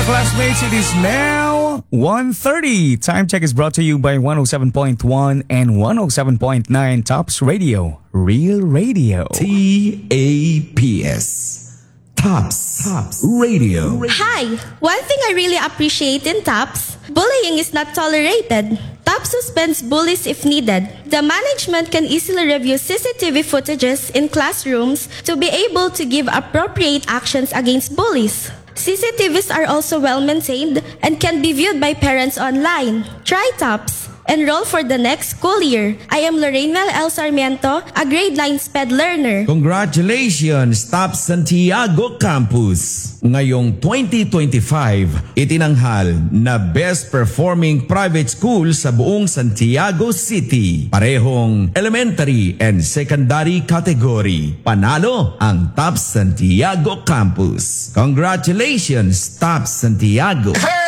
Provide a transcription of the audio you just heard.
Classmates, it is now 1:30. Time check is brought to you by 107.1 and 107.9 Tops Radio. Real Radio. TAPS. Tops Radio. Hi! One thing I really appreciate in TOPS, bullying is not tolerated. TOPS suspends bullies if needed. The management can easily review CCTV footages in classrooms to be able to give appropriate actions against bullies. CCTVs are also well maintained and can be viewed by parents online. Try TOPS. Enroll for the next school year. I am Lorraine Mel L. Sarmiento, a grade 9 SPED learner. Congratulations, Top Santiago Campus! Ngayong 2025, itinanghal na Best Performing Private School sa buong Santiago City. Parehong elementary and secondary category. Panalo ang Top Santiago Campus. Congratulations, Top Santiago! Hey!